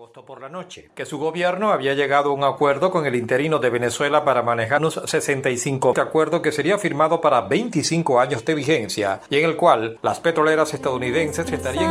agosto por la noche, que su gobierno había llegado a un acuerdo con el interino de Venezuela para manejar unos 65 acuerdo que sería firmado para 25 años de vigencia y en el cual las petroleras estadounidenses estarían